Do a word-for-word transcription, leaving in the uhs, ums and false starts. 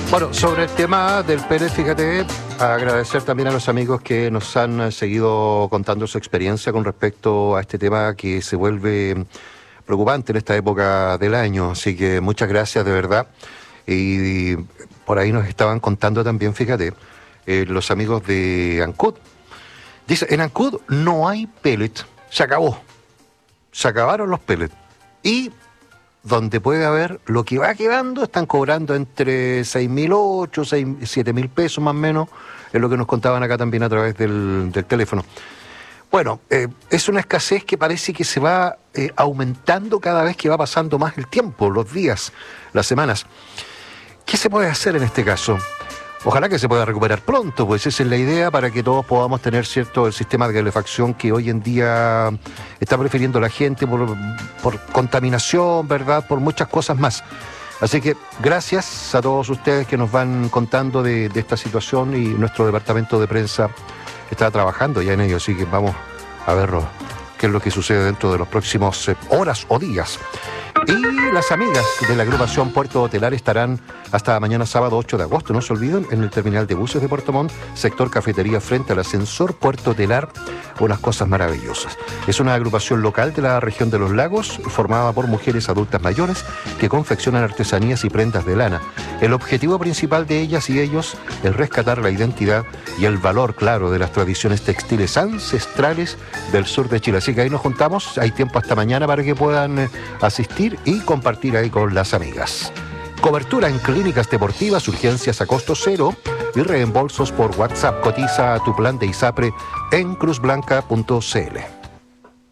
Bueno, sobre el tema del pellet, fíjate, agradecer también a los amigos que nos han seguido contando su experiencia con respecto a este tema que se vuelve preocupante en esta época del año. Así que muchas gracias de verdad. Y por ahí nos estaban contando también, fíjate, eh, los amigos de Ancud. Dice, en Ancud no hay pellet, se acabó. Se acabaron los pellets. Y donde puede haber, lo que va quedando, están cobrando entre seis mil ocho, siete mil pesos más o menos, es lo que nos contaban acá también a través del, del teléfono. Bueno, eh, es una escasez que parece que se va eh, aumentando cada vez que va pasando más el tiempo, los días, las semanas. ¿Qué se puede hacer en este caso? Ojalá que se pueda recuperar pronto, pues esa es la idea para que todos podamos tener cierto el sistema de calefacción que hoy en día está prefiriendo la gente por, por contaminación, ¿verdad? Por muchas cosas más. Así que gracias a todos ustedes que nos van contando de, de esta situación y nuestro departamento de prensa está trabajando ya en ello, así que vamos a ver qué es lo que sucede dentro de los próximos eh, horas o días. Y las amigas de la agrupación Puerto Hotelar estarán hasta mañana sábado ocho de agosto, no se olviden, en el terminal de buses de Puerto Montt, sector cafetería frente al ascensor Puerto Hotelar, unas cosas maravillosas. Es una agrupación local de la región de los lagos, formada por mujeres adultas mayores que confeccionan artesanías y prendas de lana. El objetivo principal de ellas y ellos es rescatar la identidad y el valor, claro, de las tradiciones textiles ancestrales del sur de Chile. Así que ahí nos juntamos, hay tiempo hasta mañana para que puedan eh, asistir y compartir ahí con las amigas. Cobertura en clínicas deportivas, urgencias a costo cero y reembolsos por WhatsApp. Cotiza tu plan de ISAPRE en cruz blanca punto c l.